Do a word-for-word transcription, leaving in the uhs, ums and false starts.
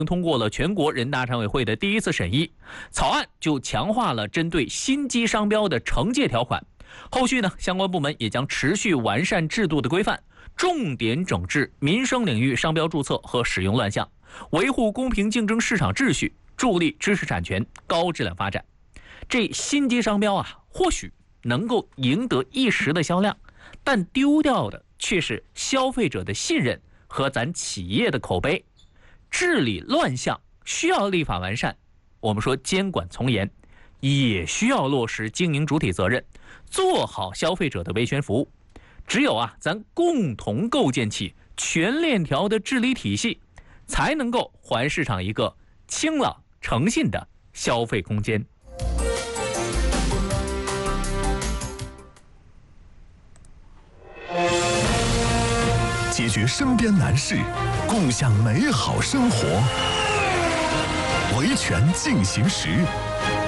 通过了全国人大常委会的第一次审议，草案就强化了针对新机商标的惩戒条款。后续呢，相关部门也将持续完善制度的规范，重点整治民生领域商标注册和使用乱象，维护公平竞争市场秩序，助力知识产权高质量发展。这新机商标啊，或许能够赢得一时的销量，但丢掉的却是消费者的信任和咱企业的口碑。治理乱象需要立法完善，我们说监管从严，也需要落实经营主体责任，做好消费者的维权服务。只有啊，咱共同构建起全链条的治理体系，才能够还市场一个清朗诚信的消费空间。 解决身边难事，共享美好生活。维权进行时。